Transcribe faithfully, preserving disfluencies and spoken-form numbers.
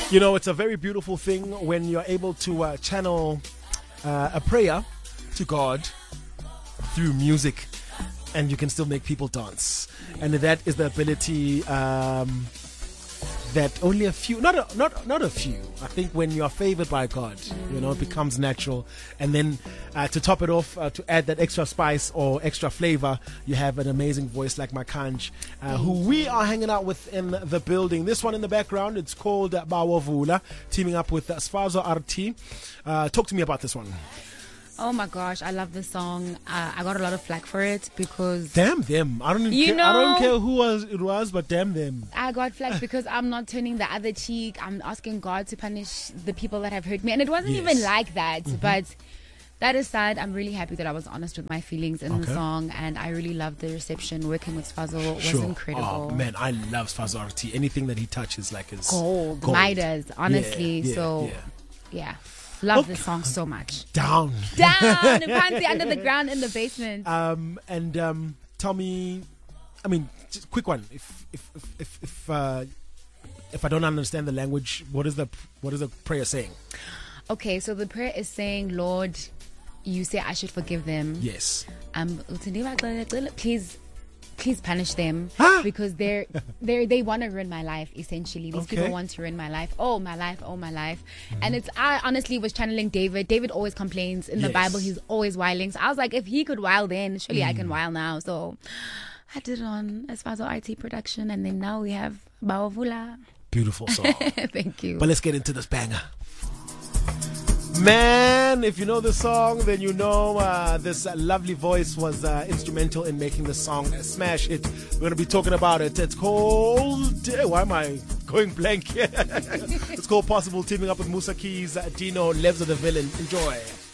You know, it's a very beautiful thing when you're able to uh, channel uh, a prayer to God through music, and you can still make people dance. And that is the ability um, that only a few, not a, not not a few. I think when you are favored by God, you know, it becomes natural. And then uh, to top it off, uh, to add that extra spice or extra flavor, you have an amazing voice like Makanj, uh, who we are hanging out with in the building. This one in the background, it's called uh, Bawavula, teaming up with uh, Sfazo R T. Uh, talk to me about this one. Oh my gosh, I love this song. Uh, I got a lot of flack for it because damn them. I don't you care, know, I don't care who was it was, but damn them. I got flack because I'm not turning the other cheek. I'm asking God to punish the people that have hurt me, and it wasn't Yes. even like that. Mm-hmm. But that aside, I'm really happy that I was honest with my feelings in Okay. the song, and I really loved the reception. Working with Sfazo was Sure. incredible. Oh man, I love Sfazo R T. Anything that he touches like is Gold, gold. Midas, honestly. Yeah, yeah, so yeah. yeah, love Okay. this song so much. Down. Down, Pansi, under the ground in the basement. Um, and um, tell me, I mean, just quick one. If if if if if, uh, if I don't understand the language, what is the what is the prayer saying? Okay, so the prayer is saying, Lord, you say I should forgive them. Yes. Um, please, please punish them Huh? because they're they they want to ruin my life. Essentially, these Okay. people want to ruin my life. Oh, my life. Oh, my life. And it's I honestly was channeling David. David always complains in the Yes. Bible. He's always wiling. So I was like, if he could wile then, surely I Mm. can wile now. So I did it on as far as I T production, and then now we have Bawavula. Beautiful song. Thank you. But let's get into this banger. Man, if you know the song, then you know uh, this uh, lovely voice was uh, instrumental in making the song a smash hit. We're going to be talking about it. It's called... eh, Why am I going blank here? It's called Possible, teaming up with Musa Keys, uh, Dino, Levs of the Villain. Enjoy.